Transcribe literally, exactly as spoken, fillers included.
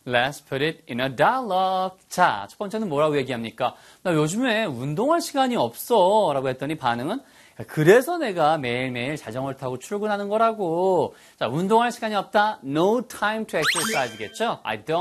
Let's put it in a dialogue. 자, 첫 번째는 뭐라고 얘기합니까? 나 요즘에 운동할 시간이 없어. 라고 했더니 반응은 그래서 내가 매일매일 자전거를 타고 출근하는 거라고. 자, 운동할 시간이 없다. No time to exercise겠죠? I don't